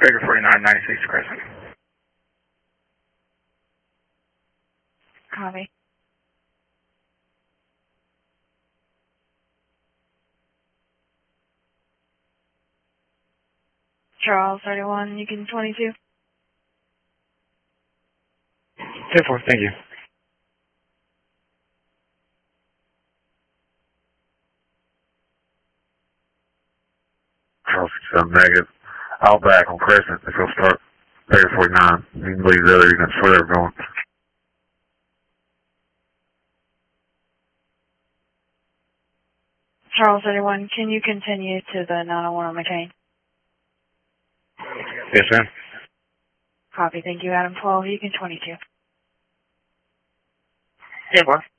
Baker 4996 Crescent. Copy. Charles 31, Yukon 22. 10-4, thank you. Charles 7 negative. Outback on Crescent. If you'll start Baker 49, you can leave the other units where they're going. Charles 31, can you continue to the 901 on McCain? Yes, ma'am. Copy, thank you. Adam 12, Yukon 22. 10-4.